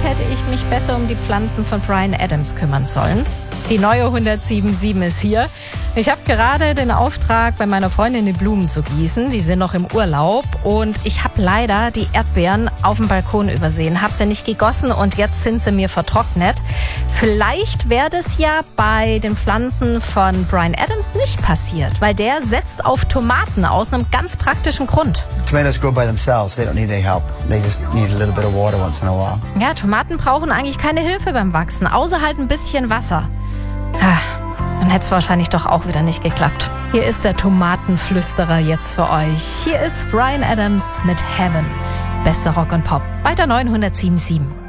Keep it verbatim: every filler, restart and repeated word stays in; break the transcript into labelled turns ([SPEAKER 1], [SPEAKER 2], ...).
[SPEAKER 1] hätte ich mich besser um die Pflanzen von Bryan Adams kümmern sollen. Die neue hundertsieben Komma sieben ist hier. Ich habe gerade den Auftrag, bei meiner Freundin die Blumen zu gießen. Sie sind noch im Urlaub und ich habe leider die Erdbeeren auf dem Balkon übersehen. Habe sie nicht gegossen und jetzt sind sie mir vertrocknet. Vielleicht wäre das ja bei den Pflanzen von Bryan Adams nicht passiert, weil der setzt auf Tomaten aus einem ganz praktischen Grund.
[SPEAKER 2] Tomatoes grow by themselves. They don't need any help. They just need a little bit of water once in a while.
[SPEAKER 1] Ja, Tomaten brauchen eigentlich keine Hilfe beim Wachsen, außer halt ein bisschen Wasser. Ah, dann hätte es wahrscheinlich doch auch wieder nicht geklappt. Hier ist der Tomatenflüsterer jetzt für euch. Hier ist Bryan Adams mit Heaven. Bester Rock und Pop bei der neuen hundertsieben Komma sieben.